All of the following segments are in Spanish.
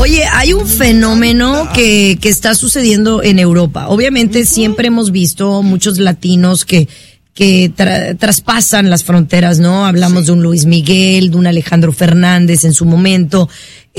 Oye, hay un fenómeno que está sucediendo en Europa. Obviamente siempre hemos visto muchos latinos que traspasan las fronteras, ¿no? Hablamos de un Luis Miguel, de un Alejandro Fernández en su momento,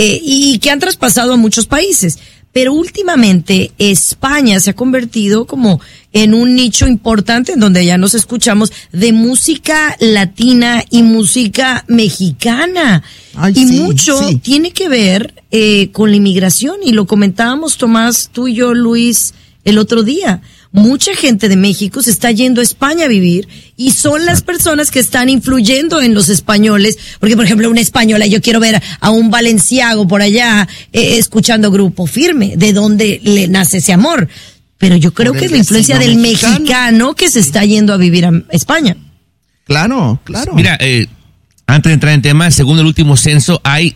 y que han traspasado a muchos países. Pero últimamente España se ha convertido como en un nicho importante en donde ya nos escuchamos de música latina y música mexicana. Ay, y sí, mucho sí. tiene que ver con la inmigración, y lo comentábamos Tomás, tú y yo, Luis, el otro día. Mucha gente de México se está yendo a España a vivir y son las personas que están influyendo en los españoles, porque por ejemplo una española, yo quiero ver a un Valenciago por allá escuchando Grupo Firme, de dónde le nace ese amor, pero yo creo que es la influencia del mexicano que se está yendo a vivir a España. Claro. Mira, antes de entrar en tema, según el último censo, hay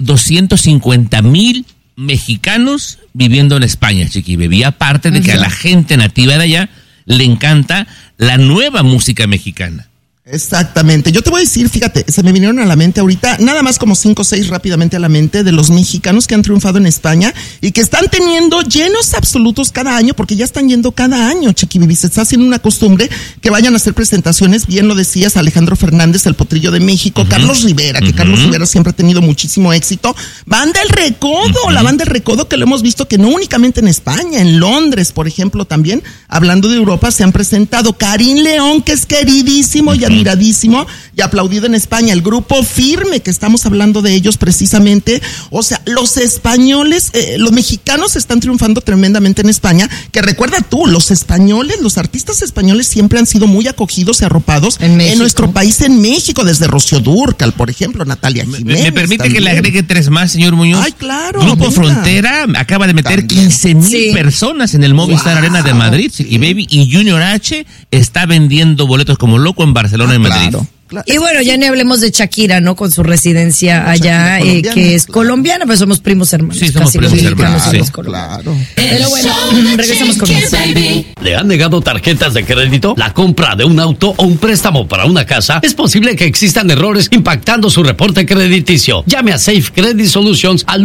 250,000 mexicanos viviendo en España, Chiqui Baby. Aparte de que a la gente nativa de allá le encanta la nueva música mexicana. Exactamente. Yo te voy a decir, fíjate, se me vinieron a la mente ahorita, nada más como 5 o 6 rápidamente a la mente de los mexicanos que han triunfado en España y que están teniendo llenos absolutos cada año, porque ya están yendo cada año, Chiqui Baby. Se está haciendo una costumbre que vayan a hacer presentaciones, bien lo decías, Alejandro Fernández, el Potrillo de México, Carlos Rivera, que Carlos Rivera siempre ha tenido muchísimo éxito. Banda El Recodo, la Banda El Recodo, que lo hemos visto que no únicamente en España, en Londres, por ejemplo, también, hablando de Europa, se han presentado. Karim León, que es queridísimo y admiradísimo y aplaudido en España. El Grupo Firme, que estamos hablando de ellos precisamente. O sea, los españoles, los mexicanos están triunfando tremendamente en España, que recuerda tú, los españoles, los artistas españoles siempre han sido muy acogidos y arropados en nuestro país, en México, desde Rocío Dúrcal, por ejemplo, Natalia Jiménez. ¿Me permite también que le agregue 3 más, señor Muñoz? Ay, claro. Grupo venga. Frontera acaba de meter 15,000 personas en el Movistar Arena de Madrid, Chiqui Baby, y Junior H está vendiendo boletos como loco en Barcelona y Madrid. Claro. Y bueno, ya ni hablemos de Shakira, ¿no? Con su residencia allá, colombiana, que es colombiana, pues somos primos hermanos. Sí, somos casi primos los mexicanos hermanos, y los sí. colombianos. Claro. Pero bueno, regresamos con eso. ¿Le han negado tarjetas de crédito? ¿La compra de un auto o un préstamo para una casa? Es posible que existan errores impactando su reporte crediticio. Llame a Safe Credit Solutions al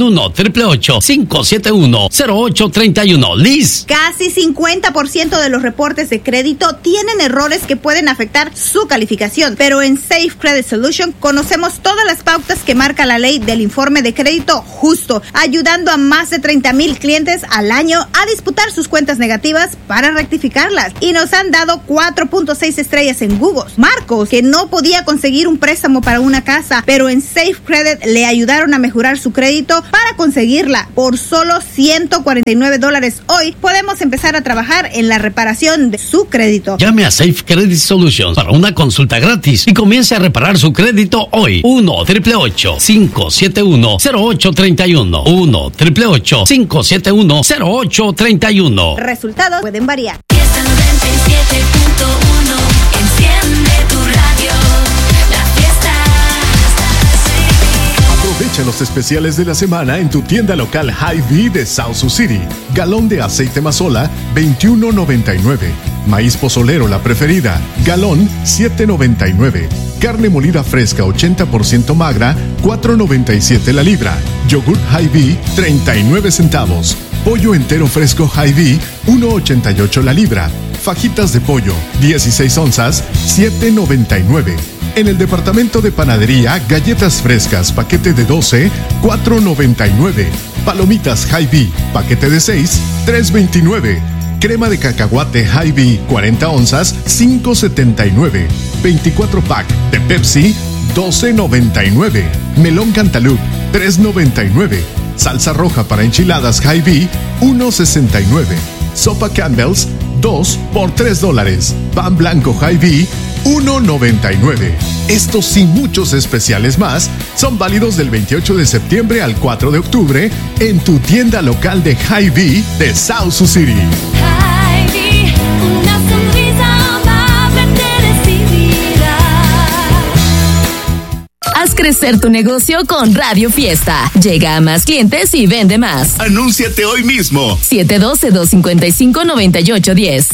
1-888-571-0831. Liz. Casi 50% de los reportes de crédito tienen errores que pueden afectar su calificación, pero en Safe Credit Solution conocemos todas las pautas que marca la ley del informe de crédito justo, ayudando a más de 30,000 clientes al año a disputar sus cuentas negativas para rectificarlas. Y nos han dado 4.6 estrellas en Google. Marcos, que no podía conseguir un préstamo para una casa, pero en Safe Credit le ayudaron a mejorar su crédito para conseguirla. Por solo $149 hoy podemos empezar a trabajar en la reparación de su crédito. Llame a Safe Credit Solutions para una consulta gratis y comience a reparar su crédito hoy. 1-888-571-0831. 1-888-571-0831. Resultados pueden variar. Fiesta 97.1, enciende tu radio, la fiesta Aprovecha los especiales de la semana en tu tienda local Hy-Vee de South Sioux City. Galón de aceite Mazola, $21.99. Maíz pozolero La Preferida, galón, $7.99. Carne molida fresca 80% magra, $4.97 la libra. Yogurt Hy-Vee, 39 centavos. Pollo entero fresco Hy-Vee, $1.88 la libra. Fajitas de pollo, 16 onzas, $7.99. En el departamento de panadería, galletas frescas, paquete de 12, $4.99. Palomitas Hy-Vee, paquete de 6, $3.29. Crema de cacahuate Hy-Vee, 40 onzas, $5.79. 24 pack de Pepsi, $12.99. Melón Cantaloupe, $3.99. Salsa roja para enchiladas Hy-Vee, $1.69. Sopa Campbell's, 2 por $3. Pan blanco Hy-Vee, $1.99. Estos y muchos especiales más son válidos del 28 de septiembre al 4 de octubre en tu tienda local de Hy-Vee de South Sioux City. Hy-Vee, una sonrisa amable te recibirá. Haz crecer tu negocio con Radio Fiesta. Llega a más clientes y vende más. Anúnciate hoy mismo. 712-255-9810.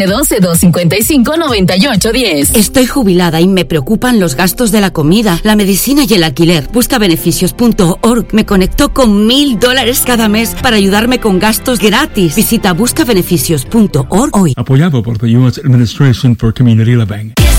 712-255-9810. Estoy jubilada y me preocupan los gastos de la comida, la medicina y el alquiler. Buscabeneficios.org me conectó con $1,000 cada mes para ayudarme con gastos gratis. Visita buscabeneficios.org hoy. Apoyado por the U.S. Administration for Community Living.